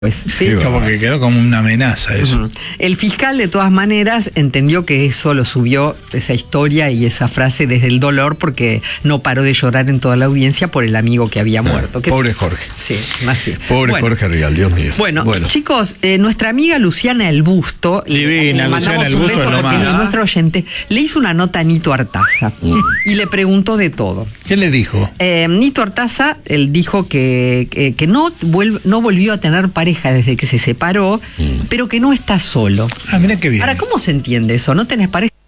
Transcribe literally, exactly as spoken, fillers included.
Pues, sí. Como que quedó como una amenaza eso. Uh-huh. El fiscal, de todas maneras, entendió que eso lo subió, esa historia y esa frase, desde el dolor, porque no paró de llorar en toda la audiencia por el amigo que había muerto. Ah, que pobre es, Jorge. Sí, así. Pobre bueno, Jorge Rial, Dios mío. Bueno, bueno. chicos, eh, nuestra amiga Luciana El Busto, Divina, le mandamos Luciana El un Busto, beso porque es nuestro oyente, le hizo una nota a Nito Artaza mm. y le preguntó de todo. ¿Qué le dijo? Eh, Nito Artaza, él dijo que, que, que no, vuelve, no volvió a tener pareja desde que se separó, mm. pero que no está solo. Ah, mira qué bien. Ahora, ¿cómo se entiende eso? ¿No tenés pareja?